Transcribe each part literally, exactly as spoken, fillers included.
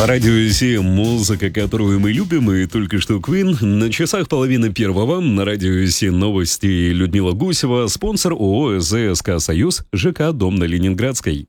На радио семь музыка, которую мы любим, и только что Queen. На часах половина первого. На радио семь новости. Людмила Гусева, спонсор ООО ЗСК «Союз», ЖК «Дом» на Ленинградской.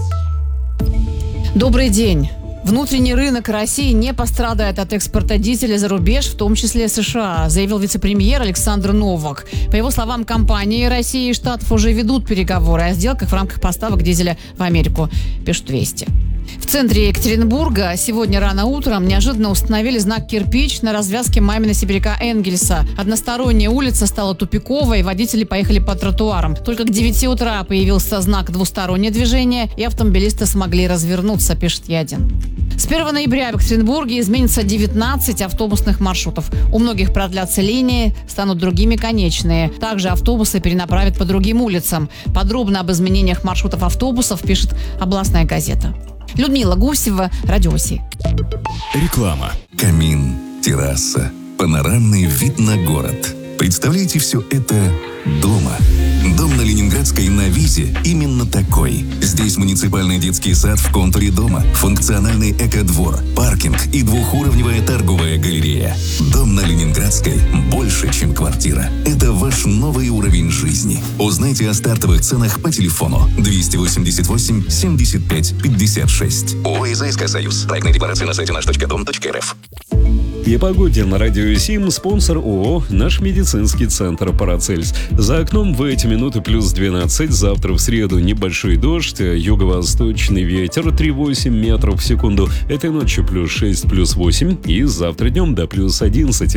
Добрый день. Внутренний рынок России не пострадает от экспорта дизеля за рубеж, в том числе США, заявил вице-премьер Александр Новак. По его словам, компании России и Штатов уже ведут переговоры о сделках в рамках поставок дизеля в Америку, пишут «Вести». В центре Екатеринбурга сегодня рано утром неожиданно установили знак «Кирпич» на развязке Мамино-Сибиряка Энгельса. Односторонняя улица стала тупиковой, и водители поехали по тротуарам. Только к девяти утра появился знак «Двустороннее движение», и автомобилисты смогли развернуться, пишет Ядин. С первого ноября в Екатеринбурге изменится девятнадцать автобусных маршрутов. У многих продлятся линии, станут другими конечные. Также автобусы перенаправят по другим улицам. Подробно об изменениях маршрутов автобусов пишет областная газета. Людмила Гусева, Радио семь. Реклама. Камин, терраса, панорамный вид на город. Представляете все это дома. Дом на Ленинградской на Визе именно такой. Здесь муниципальный детский сад в контуре дома, функциональный экодвор, паркинг и двухуровневая торговая галерея. Дом на Ленинградской больше, чем квартира. Это ваш новый уровень жизни. Узнайте о стартовых ценах по телефону двести восемьдесят восемь семьдесят пять пятьдесят шесть. ООО ЗСК «Союз». Проектная декларация на сайте наш точка дом точка эр эф. И о погоде на радио семь спонсор ООО «Наш медицинский центр Парацельс». За окном в эти минуты плюс двенадцать. Завтра в среду небольшой дождь, юго-восточный ветер три целых восемь десятых метров в секунду. Этой ночью плюс шесть, плюс восемь. И завтра днем до плюс одиннадцать.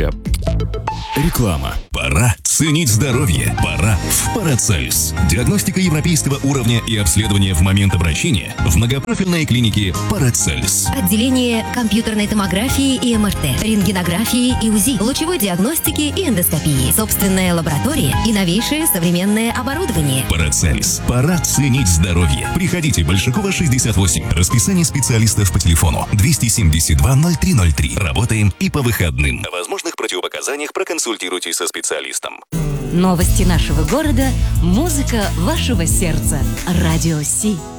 Реклама. Пора ценить здоровье. Пора в Парацельс. Диагностика европейского уровня и обследование в момент обращения в многопрофильной клинике Парацельс. Отделение компьютерной томографии и эм эр тэ, рентгенографии и УЗИ, лучевой диагностики и эндоскопии, собственная лаборатория и новейшее современное оборудование. Парацельс. Пора ценить здоровье. Приходите, Большакова, шестьдесят восемь. Расписание специалистов по телефону двести семьдесят два ноль три ноль три. Работаем и по выходным. О возможных противопоказаниях проконсультируйтесь со специалистом. Новости нашего города, музыка вашего сердца. Радио Си.